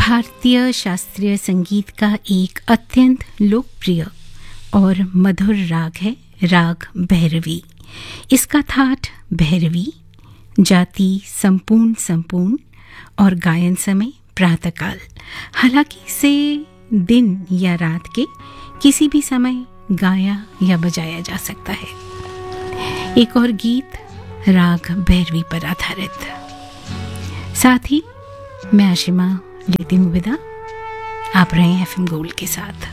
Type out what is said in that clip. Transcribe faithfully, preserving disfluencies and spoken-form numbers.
भारतीय शास्त्रीय संगीत का एक अत्यंत लोकप्रिय और मधुर राग है राग भैरवी। इसका थाट भैरवी, जाति संपूर्ण संपूर्ण और गायन समय प्रातःकाल। हालांकि इसे दिन या रात के किसी भी समय गाया या बजाया जा सकता है। एक और गीत राग भैरवी पर आधारित। साथ ही मैं आशिमा लेती हूँ विदा। आप रहे एफएम गोल्ड के साथ।